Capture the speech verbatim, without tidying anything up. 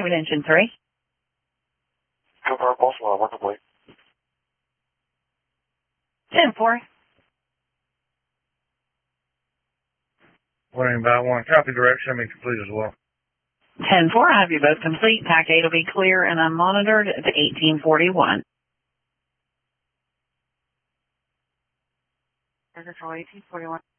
seven, engine three. Confirm pulse one, one complete. ten four. Winning by one, copy direction, I mean complete as well. ten four, I have you both complete. Pack eight will be clear and unmonitored to eighteen forty-one. Control eighteen forty-one.